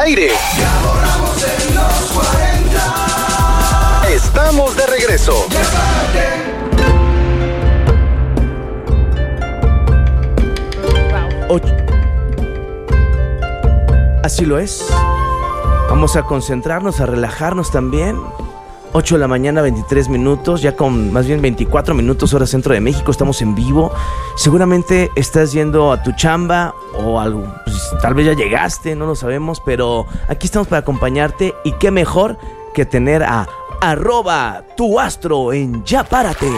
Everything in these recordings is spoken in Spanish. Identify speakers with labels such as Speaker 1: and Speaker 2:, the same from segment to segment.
Speaker 1: aire.
Speaker 2: Ya borramos en los 40.
Speaker 1: Estamos de regreso.
Speaker 3: Así lo es. Vamos a concentrarnos, a relajarnos también. 8 de la mañana, 23 minutos, ya con más bien 24 minutos hora centro de México, estamos en vivo. Seguramente estás yendo a tu chamba o algo, pues, tal vez ya llegaste, no lo sabemos, pero aquí estamos para acompañarte y qué mejor que tener a @tuastro en Ya Párate.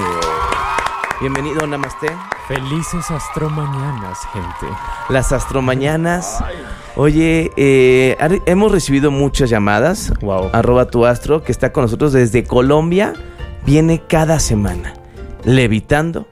Speaker 3: Bienvenido, Namaste.
Speaker 4: Felices astromañanas, gente.
Speaker 3: Las astromañanas. Oye, hemos recibido muchas llamadas.
Speaker 4: Wow.
Speaker 3: @tuastro, que está con nosotros desde Colombia. Viene cada semana, levitando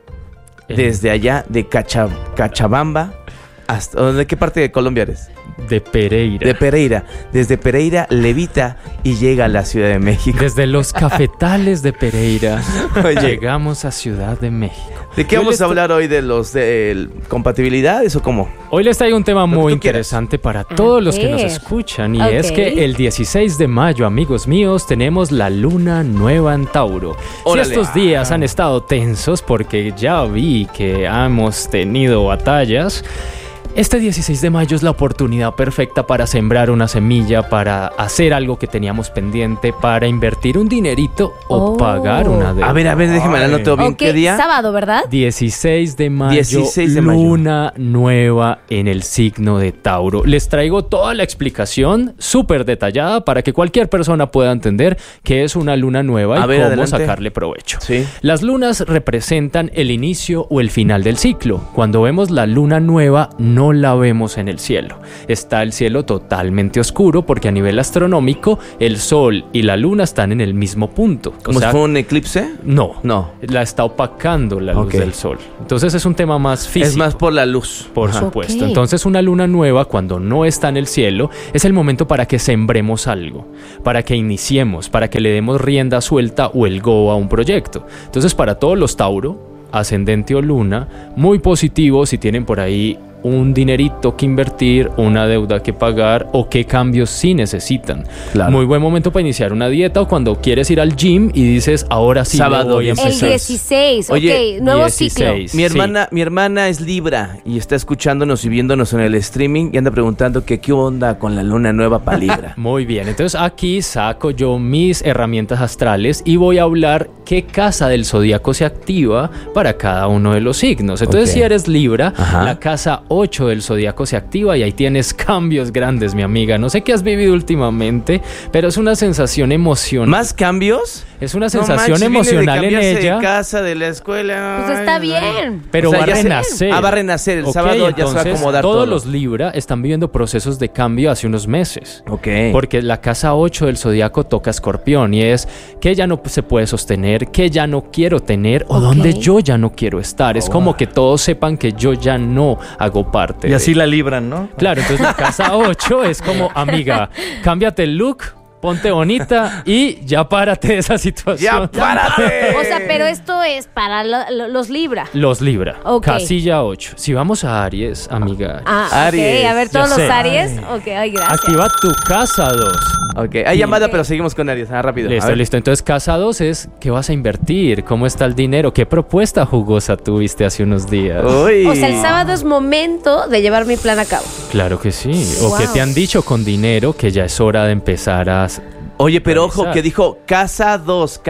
Speaker 3: desde allá de Cachabamba hasta... ¿De qué parte de Colombia eres?
Speaker 4: De Pereira.
Speaker 3: De Pereira. Desde Pereira levita y llega a la Ciudad de México.
Speaker 4: Desde los cafetales de Pereira
Speaker 3: Oye,
Speaker 4: llegamos a Ciudad de México.
Speaker 3: ¿de qué vamos a hablar hoy? ¿De los de compatibilidades o cómo?
Speaker 4: Hoy les traigo un tema
Speaker 3: Lo que
Speaker 4: muy
Speaker 3: tú quieras.
Speaker 4: interesante para todos los que nos escuchan. Y es que el 16 de mayo, amigos míos, tenemos la luna nueva en Tauro.
Speaker 3: Órale.
Speaker 4: Si estos días han estado tensos porque ya vi que hemos tenido batallas, este 16 de mayo es la oportunidad perfecta para sembrar una semilla, para hacer algo que teníamos pendiente, para invertir un dinerito o pagar una deuda.
Speaker 3: A ver, déjeme la anoto bien.
Speaker 5: Ok,
Speaker 3: ¿Qué día?
Speaker 5: sábado, ¿verdad?
Speaker 4: 16 de mayo,
Speaker 3: 16 de mayo.
Speaker 4: luna nueva en el signo de Tauro. Les traigo toda la explicación súper detallada para que cualquier persona pueda entender qué es una luna nueva y cómo
Speaker 3: adelante.
Speaker 4: sacarle provecho.
Speaker 3: Sí.
Speaker 4: Las lunas representan el inicio o el final del ciclo. Cuando vemos la luna nueva, no la vemos en el cielo. Está el cielo totalmente oscuro porque a nivel astronómico el sol y la luna están en el mismo punto.
Speaker 3: ¿Como si fuera un eclipse?
Speaker 4: No,
Speaker 3: No.
Speaker 4: la está opacando la luz
Speaker 3: Ok.
Speaker 4: del sol. Entonces es un tema más físico.
Speaker 3: Es más por la luz.
Speaker 4: Por
Speaker 3: Ajá.
Speaker 4: supuesto.
Speaker 5: Ok.
Speaker 4: Entonces una luna nueva, cuando no está en el cielo, es el momento para que sembremos algo, para que iniciemos, para que le demos rienda suelta o el go a un proyecto. Entonces para todos los Tauro, ascendente o luna, muy positivo si tienen por ahí un dinerito que invertir, una deuda que pagar o qué cambios sí necesitan.
Speaker 3: Claro.
Speaker 4: Muy buen momento para iniciar una dieta o cuando quieres ir al gym y dices, ahora sí
Speaker 3: Sábado,
Speaker 4: le voy a
Speaker 3: el
Speaker 5: El
Speaker 4: empezar.
Speaker 5: 16,
Speaker 3: Oye,
Speaker 5: ok, nuevo
Speaker 4: 16.
Speaker 5: ciclo.
Speaker 3: Mi hermana es Libra y está escuchándonos y viéndonos en el streaming y anda preguntando que qué onda con la luna nueva para Libra.
Speaker 4: Muy bien, entonces aquí saco yo mis herramientas astrales y voy a hablar qué casa del zodíaco se activa para cada uno de los signos. Entonces,
Speaker 3: Ok.
Speaker 4: si eres Libra,
Speaker 3: Ajá.
Speaker 4: la casa 8 del zodíaco se activa y ahí tienes cambios grandes, mi amiga. No sé qué has vivido últimamente, pero es una sensación emocional.
Speaker 3: ¿Más cambios?
Speaker 4: Es una
Speaker 3: No
Speaker 4: sensación
Speaker 3: manches, viene de
Speaker 4: emocional en
Speaker 3: cambiarse
Speaker 4: ella,
Speaker 3: de casa, de la escuela.
Speaker 5: Pues está
Speaker 3: Ay,
Speaker 5: bien.
Speaker 4: pero
Speaker 3: O sea,
Speaker 4: va a
Speaker 3: ya se-
Speaker 4: renacer.
Speaker 3: va a renacer. El
Speaker 4: Ok,
Speaker 3: sábado ya se va a
Speaker 4: entonces,
Speaker 3: acomodar
Speaker 4: todos
Speaker 3: todo.
Speaker 4: los Libra están viviendo procesos de cambio hace unos meses.
Speaker 3: Ok.
Speaker 4: Porque la casa 8 del zodiaco toca Escorpión y es que ya no se puede sostener, que ya no quiero tener o
Speaker 5: Ok.
Speaker 4: donde yo ya no quiero estar. Es como que todos sepan que yo ya no hago parte.
Speaker 6: Y así
Speaker 4: de.
Speaker 6: la libran, ¿no?
Speaker 4: Claro, entonces la casa 8 es como, amiga, cámbiate el look, ponte bonita y ya párate de esa situación.
Speaker 3: ¡Ya párate!
Speaker 5: O sea, pero esto es para los Libra.
Speaker 4: Los Libra,
Speaker 5: Ok.
Speaker 4: casilla 8. Si vamos a Aries, amiga,
Speaker 5: Ah,
Speaker 3: Aries,
Speaker 5: ok. A ver,
Speaker 4: ya
Speaker 5: todos los
Speaker 4: sé.
Speaker 5: Aries. Ok, ay, gracias.
Speaker 4: activa tu casa 2.
Speaker 3: Ok, hay llamada, pero seguimos con Aries. Rápido. A
Speaker 4: Listo,
Speaker 3: ver.
Speaker 4: listo. Entonces, casa 2 es ¿qué vas a invertir? ¿Cómo está el dinero? ¿Qué propuesta jugosa tuviste hace unos días?
Speaker 3: Uy.
Speaker 5: O sea, el sábado es momento de llevar mi plan a cabo.
Speaker 4: Claro que sí. O
Speaker 5: Wow.
Speaker 4: que te han dicho con dinero que ya es hora de empezar a...
Speaker 3: Oye, pero ojo,
Speaker 4: realizar.
Speaker 3: que dijo casados.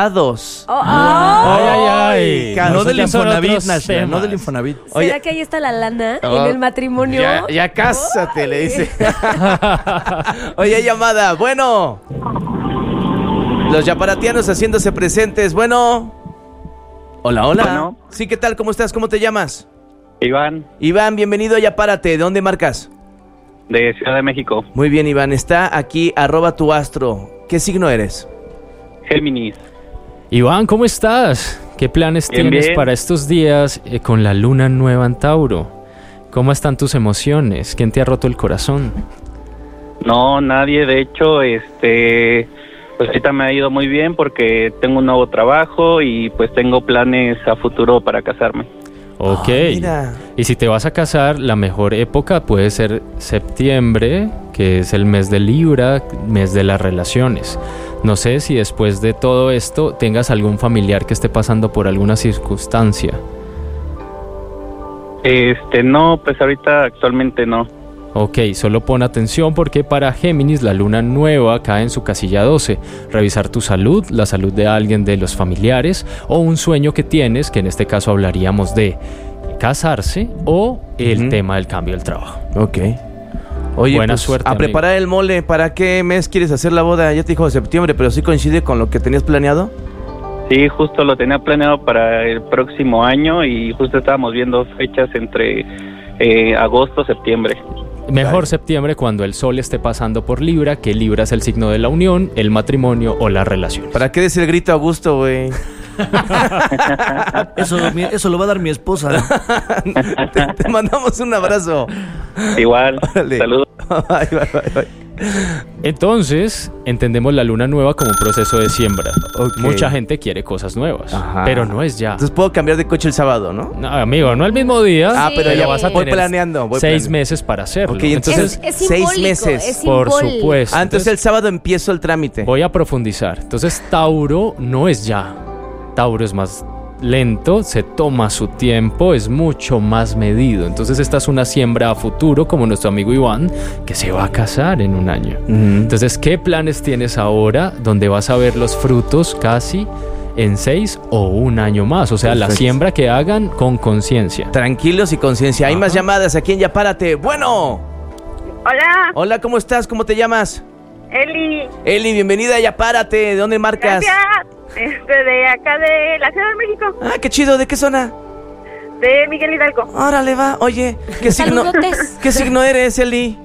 Speaker 5: Oh,
Speaker 4: Ay, ay, ay.
Speaker 6: No
Speaker 4: Esos
Speaker 6: del
Speaker 4: ya son
Speaker 6: Infonavit,
Speaker 4: otros
Speaker 6: Nashla, no
Speaker 4: temas.
Speaker 6: del Infonavit.
Speaker 3: Oye.
Speaker 5: ¿Será que ahí está la lana
Speaker 3: Oh.
Speaker 5: en el matrimonio?
Speaker 3: Ya cásate, le dice. Oye, llamada. Bueno. Los yaparatianos haciéndose presentes. Bueno. Hola, hola.
Speaker 7: Bueno.
Speaker 3: Sí, ¿qué tal? ¿Cómo estás? ¿Cómo te llamas?
Speaker 7: Iván,
Speaker 3: Iván, bienvenido a Yapárate. ¿De dónde marcas?
Speaker 7: de Ciudad de México.
Speaker 3: Muy bien, Iván. Está aquí @tuastro. ¿Qué signo eres?
Speaker 7: Géminis.
Speaker 4: Iván, ¿cómo estás? ¿Qué planes
Speaker 7: Bien,
Speaker 4: tienes
Speaker 7: bien.
Speaker 4: para estos días con la luna nueva en Tauro? ¿Cómo están tus emociones? ¿Quién te ha roto el corazón?
Speaker 7: No, nadie. De hecho, pues ahorita me ha ido muy bien porque tengo un nuevo trabajo y pues tengo planes a futuro para casarme.
Speaker 4: Ok.
Speaker 3: Mira.
Speaker 4: Y si te vas a casar, la mejor época puede ser septiembre, que es el mes de Libra, mes de las relaciones. No sé si después de todo esto tengas algún familiar que esté pasando por alguna circunstancia.
Speaker 7: No, pues ahorita actualmente no.
Speaker 4: Ok, solo pon atención porque para Géminis la luna nueva cae en su casilla 12. Revisar tu salud, la salud de alguien de los familiares o un sueño que tienes, que en este caso hablaríamos de casarse o el tema del cambio del trabajo.
Speaker 3: Ok. Oye,
Speaker 4: Buena
Speaker 3: pues,
Speaker 4: suerte,
Speaker 3: a
Speaker 4: amigo.
Speaker 3: preparar el mole. ¿Para qué mes quieres hacer la boda? Ya te dijo septiembre, pero ¿sí coincide con lo que tenías planeado?
Speaker 7: Sí, justo lo tenía planeado para el próximo año y justo estábamos viendo fechas entre agosto, septiembre.
Speaker 4: Mejor septiembre cuando el sol esté pasando por Libra, que Libra es el signo de la unión, el matrimonio o las relaciones.
Speaker 3: ¿Para qué des el grito a gusto, güey?
Speaker 1: Eso lo va a dar mi esposa.
Speaker 3: Te mandamos un abrazo.
Speaker 7: Igual,
Speaker 3: Órale.
Speaker 7: saludos.
Speaker 3: Bye, bye, bye, bye.
Speaker 4: Entonces, entendemos la luna nueva como un proceso de siembra.
Speaker 3: Ok.
Speaker 4: Mucha gente quiere cosas nuevas,
Speaker 3: Ajá.
Speaker 4: pero no es ya.
Speaker 3: Entonces puedo cambiar de coche el sábado, ¿no?
Speaker 4: No, amigo, no el mismo día,
Speaker 3: Ah, pero
Speaker 5: Sí.
Speaker 3: ya
Speaker 4: vas a
Speaker 3: voy
Speaker 4: tener
Speaker 3: planeando. Voy
Speaker 4: 6
Speaker 3: planeando.
Speaker 4: meses para hacerlo.
Speaker 3: Ok, entonces,
Speaker 5: Es
Speaker 3: 6
Speaker 5: simbólico,
Speaker 3: meses.
Speaker 5: es
Speaker 4: por
Speaker 5: simbólico.
Speaker 4: supuesto.
Speaker 3: Entonces el sábado empiezo el trámite.
Speaker 4: Voy a profundizar. Entonces, Tauro no es ya. Tauro es más lento, se toma su tiempo, es mucho más medido. Entonces, esta es una siembra a futuro, como nuestro amigo Iván, que se va a casar en un año. Entonces, ¿qué planes tienes ahora donde vas a ver los frutos casi en 6 o un año más? O sea, la
Speaker 3: Perfecto.
Speaker 4: siembra que hagan con conciencia.
Speaker 3: Tranquilos y conciencia. Hay
Speaker 4: Ajá.
Speaker 3: más llamadas aquí en Ya Párate. Bueno.
Speaker 6: Hola,
Speaker 3: Hola, ¿cómo estás? ¿Cómo te llamas?
Speaker 6: Eli.
Speaker 3: Eli, bienvenida a Ya Párate. ¿De dónde marcas?
Speaker 6: Gracias. De acá de la Ciudad de México,
Speaker 3: Ah, qué chido. ¿De qué zona?
Speaker 6: de Miguel Hidalgo.
Speaker 3: Órale, va. Oye, ¿qué signo,
Speaker 5: Saludotes.
Speaker 3: ¿qué signo eres, Eli?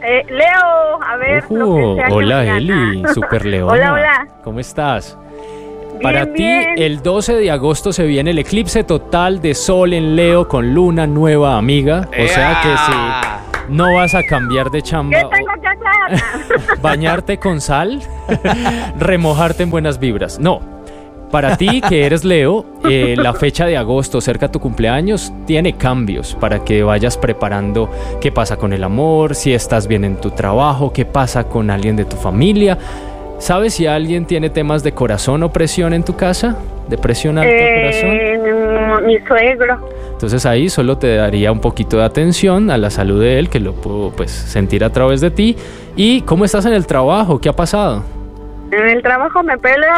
Speaker 6: Leo, a ver, lo que sea que
Speaker 4: Hola,
Speaker 6: mañana.
Speaker 4: Eli, super leona.
Speaker 6: Hola, hola.
Speaker 4: ¿Cómo estás?
Speaker 6: Bien,
Speaker 4: Para ti,
Speaker 6: bien.
Speaker 4: el 12 de agosto se viene el eclipse total de Sol en Leo con luna nueva, amiga. O sea que si no vas a cambiar de chamba,
Speaker 6: ¿Qué tengo que hacer?
Speaker 4: bañarte con sal, remojarte en buenas vibras. No. Para ti, que eres Leo, la fecha de agosto cerca de tu cumpleaños tiene cambios para que vayas preparando qué pasa con el amor, si estás bien en tu trabajo, qué pasa con alguien de tu familia. ¿Sabes si alguien tiene temas de corazón o presión en tu casa? ¿Depresión alta, corazón?
Speaker 6: Mi suegro.
Speaker 4: Entonces ahí solo te daría un poquito de atención a la salud de él, que lo puedo pues sentir a través de ti. ¿Y cómo estás en el trabajo? ¿Qué ha pasado?
Speaker 6: En el trabajo me peleo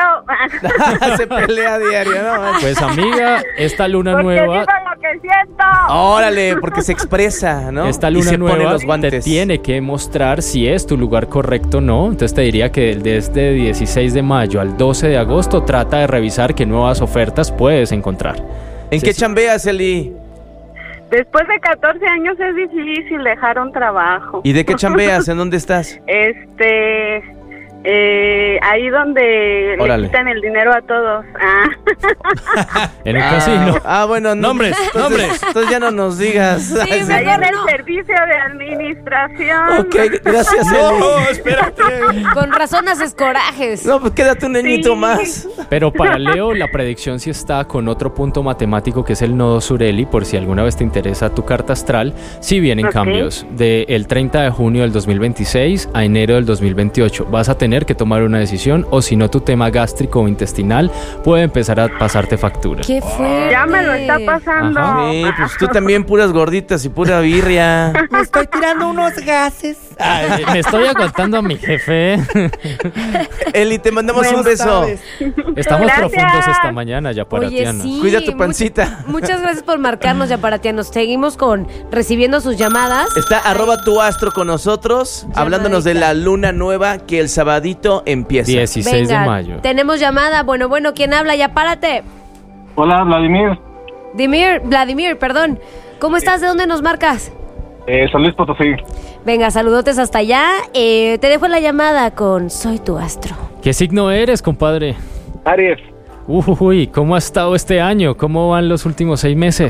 Speaker 6: diario.
Speaker 3: Se pelea a diario, ¿no?
Speaker 4: Pues amiga, esta luna
Speaker 6: Porque
Speaker 4: nueva...
Speaker 6: digo lo que siento.
Speaker 3: Órale, porque se expresa, ¿no?
Speaker 4: Esta
Speaker 3: Y
Speaker 4: luna
Speaker 3: se pone
Speaker 4: nueva
Speaker 3: los
Speaker 4: te
Speaker 3: guantes.
Speaker 4: tiene que mostrar si es tu lugar correcto o no. Entonces te diría que desde 16 de mayo al 12 de agosto trata de revisar qué nuevas ofertas puedes encontrar.
Speaker 3: ¿En
Speaker 4: Sí,
Speaker 3: qué
Speaker 4: sí.
Speaker 3: chambeas, Eli?
Speaker 6: Después de 14 años es difícil dejar un trabajo.
Speaker 3: ¿Y de qué chambeas? ¿En dónde estás?
Speaker 6: Ahí donde
Speaker 3: Órale.
Speaker 6: le quitan el dinero a todos.
Speaker 4: En el casino.
Speaker 3: Bueno, no.
Speaker 1: Nombres, nombres.
Speaker 3: Entonces ya no nos digas.
Speaker 5: Sí,
Speaker 3: Ay,
Speaker 6: Ahí
Speaker 5: mejor
Speaker 6: en el
Speaker 5: no.
Speaker 6: servicio de administración.
Speaker 3: Ok, gracias, Eli.
Speaker 1: Espérate.
Speaker 5: Con razón haces corajes.
Speaker 3: No, pues quédate un añito
Speaker 6: Sí.
Speaker 3: más.
Speaker 4: Pero para Leo la predicción sí está con otro punto matemático que es el nodo Sureli, por si alguna vez te interesa tu carta astral. Sí vienen
Speaker 6: Ok.
Speaker 4: cambios del 30 de junio del 2026 a enero del 2028. Vas a tener que tomar una decisión o si no tu tema gástrico o intestinal puede empezar a pasarte factura.
Speaker 5: Qué fuerte.
Speaker 6: Ya me lo está pasando.
Speaker 4: Ajá.
Speaker 3: Sí, pues tú también puras gorditas y pura birria.
Speaker 1: Me estoy tirando unos gases.
Speaker 4: Ay, me estoy aguantando a mi jefe.
Speaker 3: Eli, te mandamos un beso.
Speaker 1: sabes.
Speaker 4: Estamos
Speaker 6: Gracias.
Speaker 4: profundos esta mañana, ya para
Speaker 5: Oye, sí.
Speaker 3: Cuida tu pancita.
Speaker 5: Muchas gracias por marcarnos, Yaparatianos. Seguimos recibiendo sus llamadas.
Speaker 3: Está @tuastro con nosotros, hablándonos de la luna nueva que el sabadito empieza.
Speaker 4: 16 de mayo.
Speaker 5: Tenemos llamada. Bueno, ¿quién habla? Ya párate.
Speaker 7: Hola, Vladimir.
Speaker 5: Vladimir, perdón. ¿Cómo estás? ¿De dónde nos marcas?
Speaker 7: San Luis Potosí.
Speaker 5: Venga, saludotes hasta allá. Te dejo la llamada con Soy tu astro.
Speaker 4: ¿Qué signo eres, compadre?
Speaker 7: Aries.
Speaker 4: Uy, ¿cómo ha estado este año? ¿Cómo van los últimos 6 meses?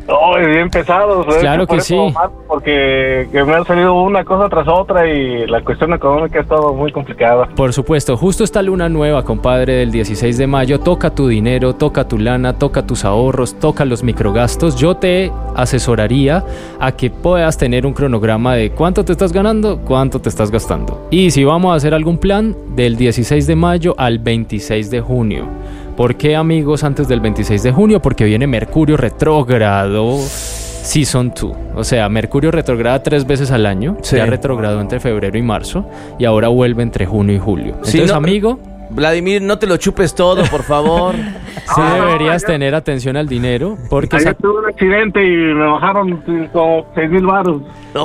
Speaker 8: Oh, bien pesados.
Speaker 4: Claro que sí.
Speaker 8: Porque que me han salido una cosa tras otra y la cuestión económica ha estado muy complicada.
Speaker 4: Por supuesto, justo esta luna nueva, compadre, del 16 de mayo, toca tu dinero, toca tu lana, toca tus ahorros, toca los microgastos. Yo te asesoraría a que puedas tener un cronograma de cuánto te estás ganando, cuánto te estás gastando. Y si vamos a hacer algún plan, del 16 de mayo al 26 de junio. ¿Por qué, amigos, antes del 26 de junio? Porque viene Mercurio retrógrado Season 2. O sea, Mercurio retrograda 3 veces al año.
Speaker 3: Sí.
Speaker 4: Ya retrogradó entre febrero y marzo. Y ahora vuelve entre junio y julio.
Speaker 3: Sí,
Speaker 4: Entonces,
Speaker 3: no,
Speaker 4: amigo,
Speaker 3: Vladimir, no te lo chupes todo, por favor.
Speaker 4: sí deberías tener atención al dinero. Porque
Speaker 8: Ayer tuve un accidente y me bajaron como 6,000 varos.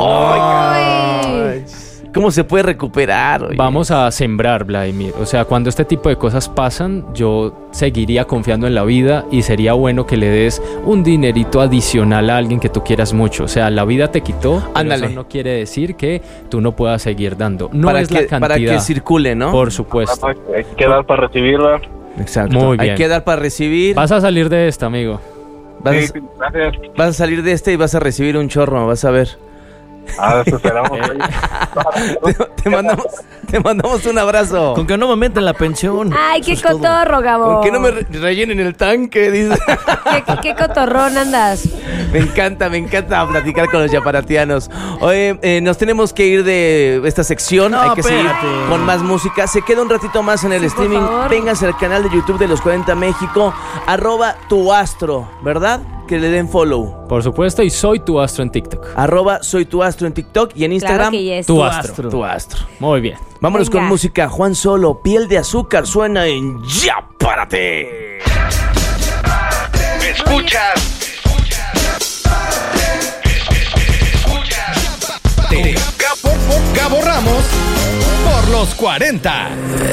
Speaker 3: Ay, ¿cómo se puede recuperar? Oye?
Speaker 4: vamos a sembrar, Vladimir. O sea, cuando este tipo de cosas pasan, yo seguiría confiando en la vida y sería bueno que le des un dinerito adicional a alguien que tú quieras mucho. O sea, la vida te quitó, pero
Speaker 3: Ándale.
Speaker 4: eso no quiere decir que tú no puedas seguir dando. No
Speaker 3: para
Speaker 4: es
Speaker 3: que,
Speaker 4: la cantidad.
Speaker 3: para que circule, ¿no?
Speaker 4: Por supuesto.
Speaker 8: Hay que dar para recibirla.
Speaker 3: Exacto.
Speaker 4: Muy bien.
Speaker 3: Hay que dar para recibir.
Speaker 4: Vas a salir de esta, amigo.
Speaker 3: Vas,
Speaker 8: Sí, gracias.
Speaker 3: vas a salir de este y vas a recibir un chorro, vas a ver.
Speaker 8: Eso esperamos.
Speaker 3: Te mandamos un abrazo.
Speaker 1: Con que no me metan la pensión.
Speaker 5: Ay, qué
Speaker 1: Eso es todo.
Speaker 5: cotorro, Gabo.
Speaker 3: Con que no me rellenen el tanque, dice.
Speaker 5: ¿Qué cotorrón andas?
Speaker 3: Me encanta platicar con los yaparatianos. Oye, nos tenemos que ir de esta sección.
Speaker 1: No,
Speaker 3: hay que seguir
Speaker 1: espérate.
Speaker 3: con más música. Se queda un ratito más en el
Speaker 5: Sí, por
Speaker 3: streaming.
Speaker 5: favor.
Speaker 3: Vénganse al canal de YouTube de Los 40 México. @tuastro, ¿verdad? Que le den follow.
Speaker 4: Por supuesto, y soy tu astro en TikTok.
Speaker 3: @soytuastro en TikTok y en Instagram.
Speaker 5: Claro que yes.
Speaker 4: Tu astro.
Speaker 3: Tu astro.
Speaker 4: Muy bien.
Speaker 3: Vámonos
Speaker 5: Venga.
Speaker 3: con música. Juan Solo, Piel de Azúcar, suena en Ya Párate.
Speaker 2: Escuchas. Cabo Ramos por los 40.